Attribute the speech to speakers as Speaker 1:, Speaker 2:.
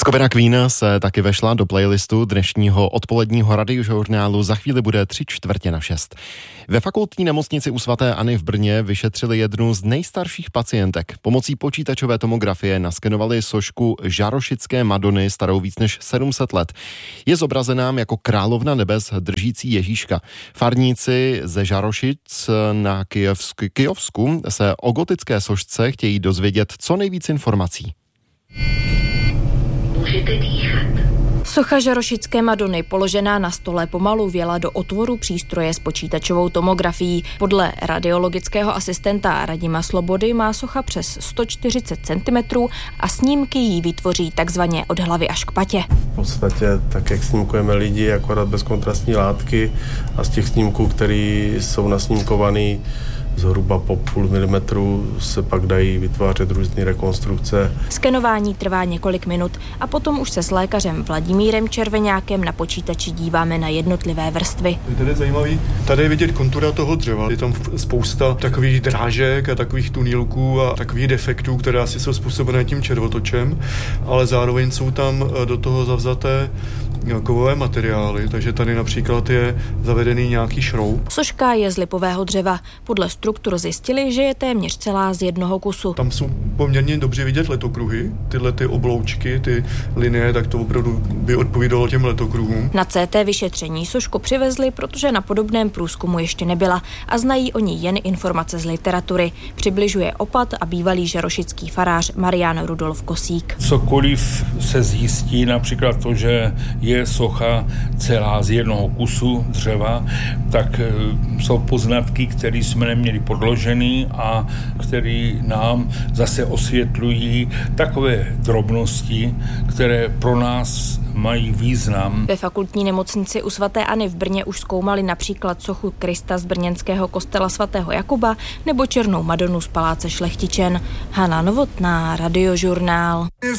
Speaker 1: Skupina Queen se taky vešla do playlistu dnešního odpoledního radiožurnálu. Za chvíli bude 5:45. Ve fakultní nemocnici u svaté Anny v Brně vyšetřili jednu z nejstarších pacientek. Pomocí počítačové tomografie naskenovali sošku Žarošické Madony starou víc než 700 let. Je zobrazená jako královna nebes držící Ježíška. Farníci ze Žarošic na Kyjovsku se o gotické sošce chtějí dozvědět co nejvíc informací.
Speaker 2: Můžete dýchat.
Speaker 3: Socha Žarošické Madony položená na stole pomalu věla do otvoru přístroje s počítačovou tomografií. Podle radiologického asistenta Radima Slobody má socha přes 140 cm a snímky jí vytvoří takzvaně od hlavy až k patě.
Speaker 4: V podstatě tak, jak snímkujeme lidi, akorát bez kontrastní látky, a z těch snímků, které jsou nasnímkovaný zhruba po 0,5 milimetru, se pak dají vytvářet různé rekonstrukce.
Speaker 3: Skenování trvá několik minut a potom už se s lékařem Vladimírem Červeňákem na počítači díváme na jednotlivé vrstvy.
Speaker 5: Tady je zajímavý, tady je vidět kontura toho dřeva. Je tam spousta takových drážek a takových tunýlků a takových defektů, které asi jsou způsobené tím červotočem, ale zároveň jsou tam do toho zavzaté kovové materiály, takže tady například je zavedený nějaký šroub.
Speaker 3: Soška je z lipového dřeva. Podle struktur zjistili, že je téměř celá z jednoho kusu.
Speaker 5: Tam jsou poměrně dobře vidět letokruhy, tyhle ty obloučky, ty linie, tak to opravdu by odpovídalo těm letokruhům.
Speaker 3: Na CT vyšetření sošku přivezli, protože na podobném průzkumu ještě nebyla a znají o ní jen informace z literatury. Přibližuje opat a bývalý žarošický farář Marián Rudolf Kosík.
Speaker 6: Cokoliv se zjistí, například to, že je socha celá z jednoho kusu dřeva, tak jsou poznatky, které jsme neměli podložený a které nám zase osvětlují takové drobnosti, které pro nás mají význam.
Speaker 3: Ve fakultní nemocnici u svaté Anny v Brně už zkoumali například sochu Krista z brněnského kostela svatého Jakuba nebo černou Madonu z paláce Šlechtičen. Hana Novotná, Radiožurnál.